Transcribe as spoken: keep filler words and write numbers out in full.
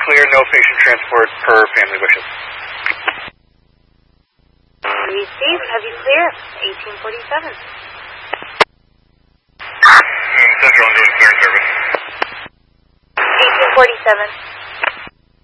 clear, no patient transport per family wishes. Receive, heavy clear, eighteen forty-seven. And Central, I'm doing clearing service. eighteen forty-seven.